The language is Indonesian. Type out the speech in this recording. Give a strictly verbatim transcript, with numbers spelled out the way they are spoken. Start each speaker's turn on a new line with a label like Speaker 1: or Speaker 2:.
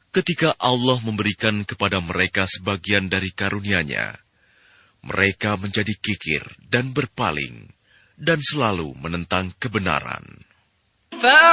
Speaker 1: Ketika Allah memberikan kepada mereka sebagian dari karunia-Nya, mereka menjadi kikir dan berpaling, dan selalu menentang kebenaran.